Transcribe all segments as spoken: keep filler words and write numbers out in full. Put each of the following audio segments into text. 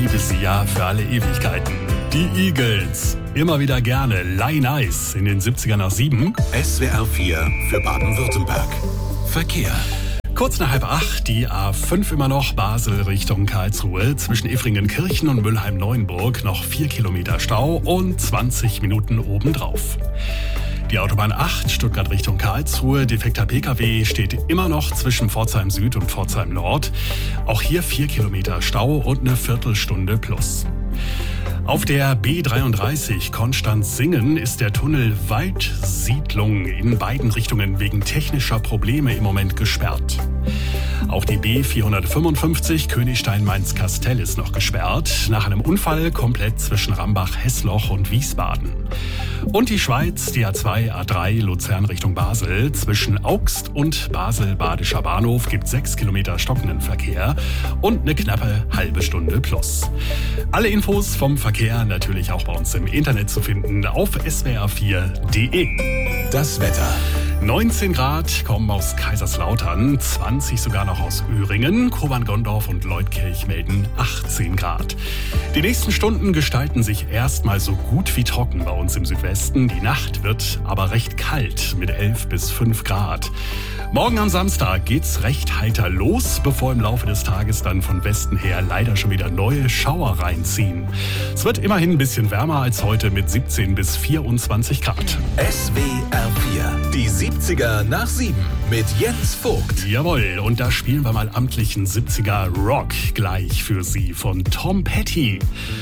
liebe sie ja für alle Ewigkeiten. Die Eagles. Immer wieder gerne. Lie Nice in den siebziger nach sieben. S W R vier für Baden-Württemberg. Verkehr. Kurz nach halb acht, die A fünf immer noch, Basel Richtung Karlsruhe. Zwischen Effringenkirchen und Mülheim-Neuenburg noch vier Kilometer Stau und zwanzig Minuten obendrauf. Die Autobahn acht, Stuttgart Richtung Karlsruhe, defekter Pkw steht immer noch zwischen Pforzheim Süd und Pforzheim Nord. Auch hier vier Kilometer Stau und eine Viertelstunde plus. Auf der B dreiunddreißig Konstanz-Singen ist der Tunnel Waldsiedlung in beiden Richtungen wegen technischer Probleme im Moment gesperrt. Auch die B vierhundertfünfundfünfzig Königstein-Mainz-Kastell ist noch gesperrt, nach einem Unfall komplett zwischen Rambach-Hessloch und Wiesbaden. Und die Schweiz, die A zwei, A drei Luzern Richtung Basel. Zwischen Augst und Basel-Badischer Bahnhof gibt sechs Kilometer stockenden Verkehr und eine knappe halbe Stunde plus. Alle Infos vom Verkehr natürlich auch bei uns im Internet zu finden auf s w r vier punkt d e. Das Wetter. neunzehn Grad kommen aus Kaiserslautern, zwanzig sogar noch aus Öhringen, Kobern-Gondorf und Leutkirch melden achtzehn Grad. Die nächsten Stunden gestalten sich erstmal so gut wie trocken bei uns im Südwesten. Die Nacht wird aber recht kalt mit elf bis fünf Grad. Morgen am Samstag geht's recht heiter los, bevor im Laufe des Tages dann von Westen her leider schon wieder neue Schauer reinziehen. Es wird immerhin ein bisschen wärmer als heute mit siebzehn bis vierundzwanzig Grad. S W R vier, die siebziger nach sieben mit Jens Vogt. Jawohl, und da spielen wir mal amtlichen siebziger Rock gleich für Sie von Tom Petty.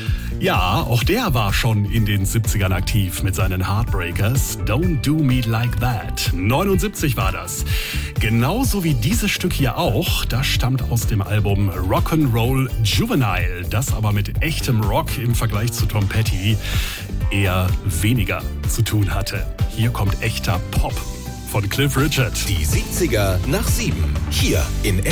Ja, auch der war schon in den siebzigern aktiv mit seinen Heartbreakers. Don't Do Me Like That. neunundsiebzig war das. Genauso wie dieses Stück hier auch. Das stammt aus dem Album Rock'n'Roll Juvenile. Das aber mit echtem Rock im Vergleich zu Tom Petty eher weniger zu tun hatte. Hier kommt echter Pop von Cliff Richard. Die siebziger nach sieben. Hier in